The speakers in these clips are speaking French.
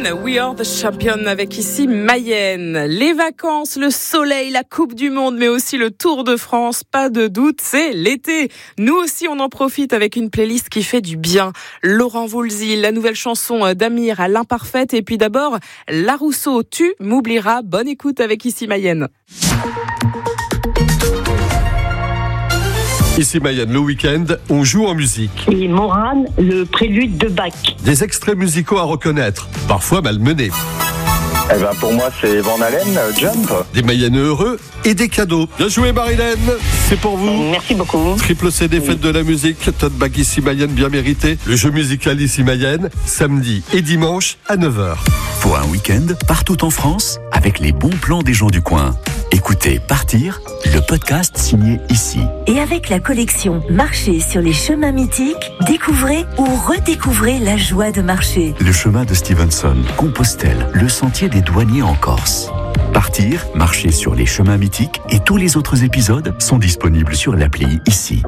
We Are the Champion avec ici Mayenne. Les vacances, le soleil, la Coupe du Monde, mais aussi le Tour de France. Pas de doute, c'est l'été. Nous aussi, on en profite avec une playlist qui fait du bien. Laurent Voulzy, la nouvelle chanson d'Amir à l'imparfaite. Et puis d'abord, La Rousseau, Tu m'oublieras. Bonne écoute avec ici Mayenne. Ici Mayenne, le week-end, on joue en musique. Et Morane, le prélude de Bach. Des extraits musicaux à reconnaître, parfois malmenés. Pour moi, c'est Van Halen, Jump. Des Mayennais heureux et des cadeaux. Bien joué Marilène, c'est pour vous. Merci beaucoup. Triple CD fête de la musique, tote bag ici Mayenne bien mérité. Le jeu musical ici Mayenne, samedi et dimanche à 9h. Pour un week-end, partout en France, avec les bons plans des gens du coin. Écoutez Partir, le podcast signé ici. Et avec la collection Marcher sur les chemins mythiques, découvrez ou redécouvrez la joie de marcher. Le chemin de Stevenson, Compostelle, le sentier des douaniers en Corse. Partir, marcher sur les chemins mythiques et tous les autres épisodes sont disponibles sur l'appli ici.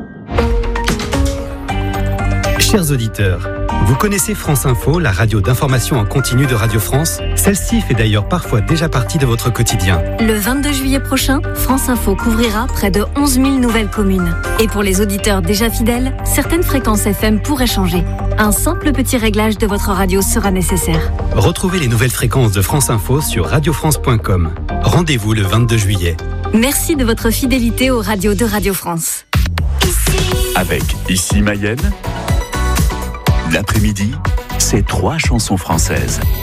Chers auditeurs, vous connaissez France Info, la radio d'information en continu de Radio France? Celle-ci fait d'ailleurs parfois déjà partie de votre quotidien. Le 22 juillet prochain, France Info couvrira près de 11 000 nouvelles communes. Et pour les auditeurs déjà fidèles, certaines fréquences FM pourraient changer. Un simple petit réglage de votre radio sera nécessaire. Retrouvez les nouvelles fréquences de France Info sur radiofrance.com. Rendez-vous le 22 juillet. Merci de votre fidélité aux radios de Radio France. Avec Ici Mayenne, l'après-midi, c'est 3 chansons françaises.